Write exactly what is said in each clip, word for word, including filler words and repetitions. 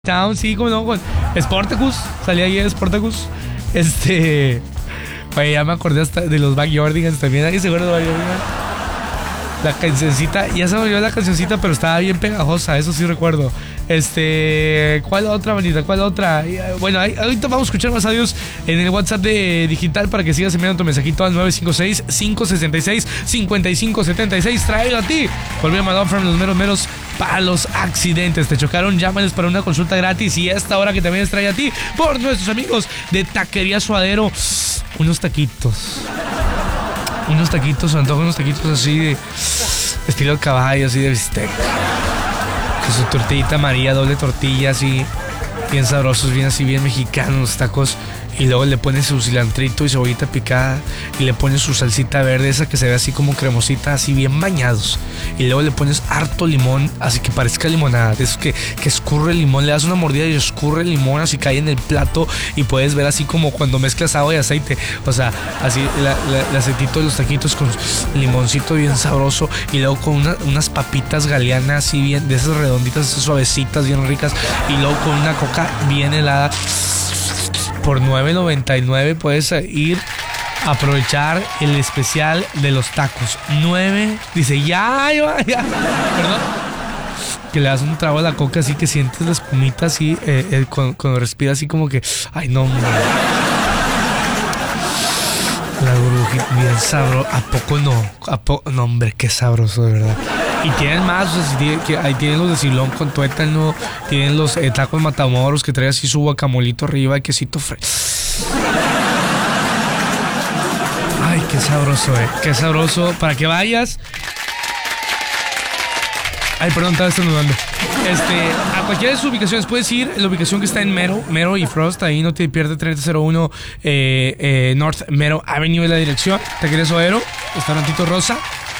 Town, sí, como no, con Sportacus, salía ahí de Sportacus. Este, oye, ya me acordé hasta de los Backyardigans también. ¿Alguien se acuerda de los Backyardigans? La cancioncita, ya se me olvidó la cancioncita, pero estaba bien pegajosa, eso sí recuerdo. Este, ¿cuál otra, manita? ¿Cuál otra? Bueno, ahí, ahorita vamos a escuchar más audios en el WhatsApp de Digital para que sigas enviando tu mensajito al nueve cinco seis, cinco seis seis, cinco cinco siete seis. Traído a ti. Volvemos a Malone los meros meros para los accidentes. Te chocaron, llámales para una consulta gratis. Y esta hora que también les trae a ti por nuestros amigos de Taquería Suadero. Unos taquitos. Unos taquitos, se antojan unos taquitos así de estilo caballo, así de bistec. Con su tortillita María, doble tortilla, así bien sabrosos, bien así, bien mexicanos los tacos. Y luego le pones su cilantrito y cebollita picada. Y le pones su salsita verde, esa que se ve así como cremosita, así bien bañados. Y luego le pones harto limón, así que parezca limonada. De eso que, que escurre el limón, le das una mordida y escurre el limón, así cae en el plato. Y puedes ver así como cuando mezclas agua y aceite. O sea, así la, la, el aceitito de los taquitos con limoncito bien sabroso. Y luego con una, unas papitas galeanas, así bien, de esas redonditas, esas suavecitas, bien ricas. Y luego con una coca bien helada. Por nueve noventa y nueve puedes ir a aprovechar el especial de los tacos. nueve, dice, ya, ya, ya. Perdón. Que le das un trago a la coca así que sientes la espumita así, eh, eh, cuando, cuando respiras así como que, ay, no, hombre. La burbujita, bien sabroso. ¿A poco no? ¿A poco? No, hombre, qué sabroso, de verdad. Y tienen más, o sea, si tienen, que, ahí tienen los de Silón con tuétano, tienen los eh, tacos Matamoros que trae así su guacamolito arriba y quesito fresco. Ay, qué sabroso, eh, qué sabroso. Para que vayas. Ay, perdón, estaba estornudando. Este, a cualquiera de sus ubicaciones puedes ir. La ubicación que está en Mero, Mero y Frost, ahí no te pierdes. Treinta cero uno eh, eh, North Mero Avenue es la dirección. Taquería Suadero, restaurantito Rosa.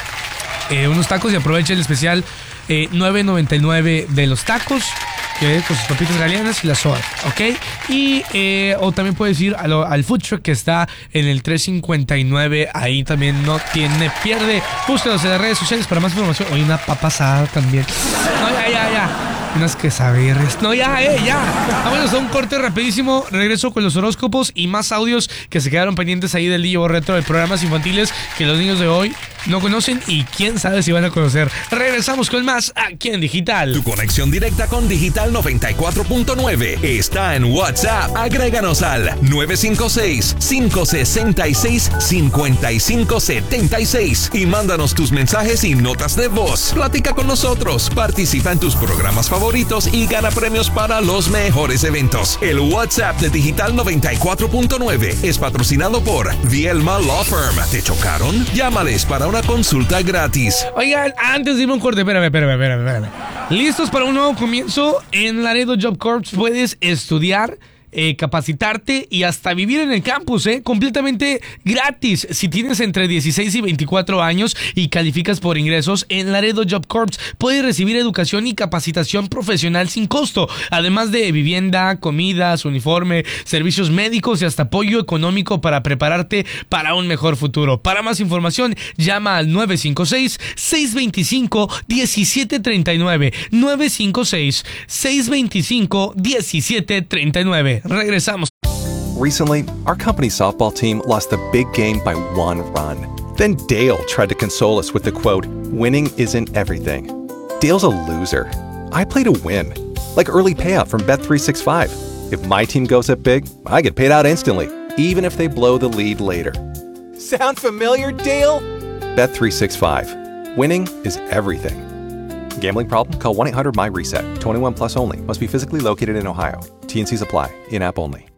Eh, unos tacos y aprovecha el especial eh, nueve noventa y nueve de los tacos, que con sus papitas galeanas y la soda, ¿ok? Y eh, o también puedes ir a lo, al food truck que está en el tres cincuenta y nueve, ahí también no tiene pierde. Búscalos en las redes sociales para más información. Hoy una papa asada también. No, ya, ya, ya. Unas quesabirres. No, ya, eh, ya. Vámonos a un corte rapidísimo. Regreso con los horóscopos y más audios que se quedaron pendientes ahí del Dillo Retro de programas infantiles que los niños de hoy no conocen y quién sabe si van a conocer. Regresamos con más aquí en Digital. Tu conexión directa con Digital noventa y cuatro punto nueve está en WhatsApp. Agréganos al nueve cinco seis, cinco seis seis, cinco cinco siete seis y mándanos tus mensajes y notas de voz. Platica con nosotros, participa en tus programas favoritos y gana premios para los mejores eventos. El WhatsApp de Digital noventa y cuatro punto nueve es patrocinado por Vielma Law Firm. ¿Te chocaron? Llámales para una consulta gratis. Oigan, antes de irme un corte, espérame, espérame, espérame, espérame. ¿Listos para un nuevo comienzo? En Laredo Job Corps puedes estudiar, Eh, capacitarte y hasta vivir en el campus, eh, completamente gratis. Si tienes entre dieciséis y veinticuatro años y calificas por ingresos, en Laredo Job Corps puedes recibir educación y capacitación profesional sin costo, además de vivienda, comidas, uniforme, servicios médicos y hasta apoyo económico para prepararte para un mejor futuro. Para más información, llama al nueve cinco seis, seis dos cinco, uno siete tres nueve, nueve cinco seis, seis dos cinco, uno siete tres nueve. Regresamos. Recently, our company's softball team lost the big game by one run. Then Dale tried to console us with the quote, "Winning isn't everything." Dale's a loser. I play to win. Like early payout from Bet three sixty-five. If my team goes up big, I get paid out instantly, even if they blow the lead later. Sound familiar, Dale? Bet three sixty-five. Winning is everything. Gambling problem? Call one eight hundred M Y RESET. twenty-one plus only. Must be physically located in Ohio. T N Cs apply. In-app only.